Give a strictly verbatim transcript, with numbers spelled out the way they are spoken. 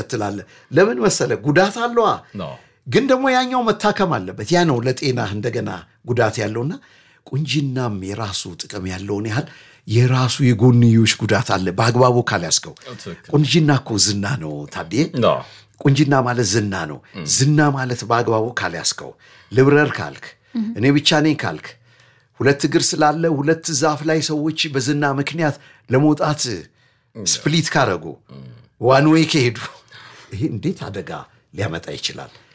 ታስከትላለ ለምን መሰለ ጉዳት አለዋ ግን ደግሞ ያኛው መታከም አለበት ያ ነው ለጤና እንደገና ጉዳት ያለውና ቁንጅናም የራሱ ጥቅም ያለውን ያህል የራሱ የጎንዮሽ ጉዳት አለ በአግባቡ ካልያስከው ቁንጅናኮ ዝና ነው ታዲያ ቁንጅና ማለት ዝና ነው ዝና ማለት በአግባቡ ካልያስከው ልብረር ካልክ እኔ ብቻ ነኝ ካልክ ሁለት እግር ስላለ ሁለት ዛፍ ላይ ሰዎች በዝና ምክንያት ለመውጣት ስፕሊት ካረጉ ዋን ዌይ ከሄዱ ይሄ እንዴት አደጋ ሊያመጣ ይችላል